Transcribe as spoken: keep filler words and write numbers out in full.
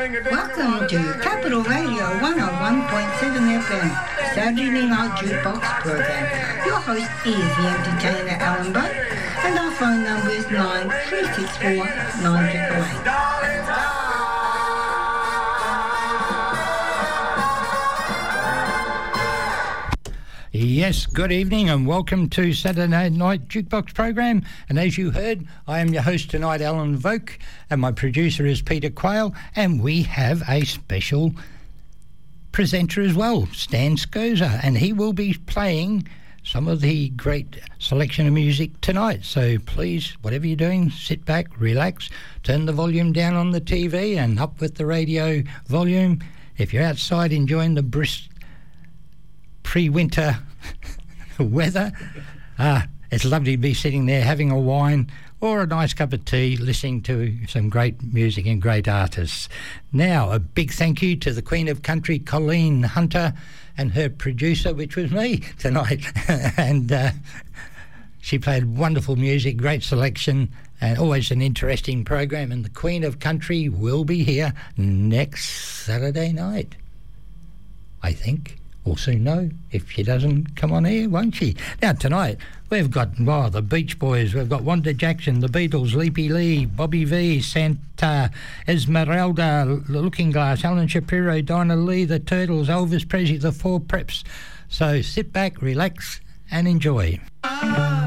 Welcome to Capital Radio one oh one point seven F M, Saturday Night Jukebox program. Your host is the entertainer Alan Butt, and our phone number is nine three six four nine eight eight. Yes, good evening and welcome to Saturday Night Jukebox program. And as you heard, I am your host tonight, Alan Voke, and my producer is Peter Quayle, and we have a special presenter as well, Stan Scosa, and he will be playing some of the great selection of music tonight. So please, whatever you're doing, sit back, relax, turn the volume down on the T V and up with the radio volume. If you're outside enjoying the brisk pre-winter weather, uh, it's lovely to be sitting there having a wine or a nice cup of tea, listening to some great music and great artists. Now, a big thank you to the Queen of Country, Colleen Hunter, and her producer, which was me tonight. and uh, she played wonderful music, great selection, and always an interesting program. And the Queen of Country will be here next Saturday night, I think. We'll soon know if she doesn't come on here, won't she? Now, tonight, we've got, well, the Beach Boys, we've got Wanda Jackson, the Beatles, Leapy Lee, Bobby V, Santa, Esmeralda, The Looking Glass, Alan Shapiro, Dinah Lee, The Turtles, Elvis Presley, The Four Preps. So sit back, relax, and enjoy.